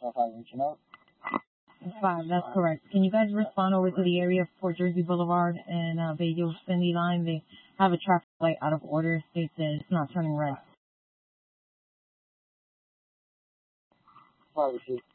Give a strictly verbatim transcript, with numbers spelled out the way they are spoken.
So five reaching out. Five, that's correct. Can you guys respond over to the area of Port Jersey Boulevard and uh, Bay Cindy line? They have a traffic light out of order. States that it's not turning red. Five received.